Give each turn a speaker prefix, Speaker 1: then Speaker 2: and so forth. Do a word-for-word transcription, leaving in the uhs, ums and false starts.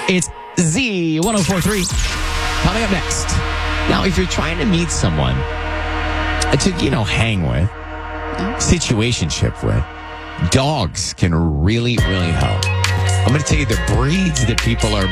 Speaker 1: It's Z one oh four three. Coming up next. Now, if you're trying to meet someone to, you know, hang with, situationship with, dogs can really, really help. I'm going to tell you the breeds that people are